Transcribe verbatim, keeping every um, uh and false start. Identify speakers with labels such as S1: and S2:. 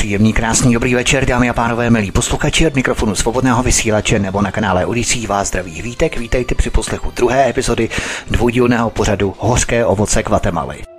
S1: Příjemný, krásný, dobrý večer, dámy a pánové, milí posluchači, od mikrofonu Svobodného vysílače nebo na kanále Odyssey vás zdraví Vítek. Vítejte při poslechu druhé epizody dvoudílného pořadu Hořké ovoce Guatemaly.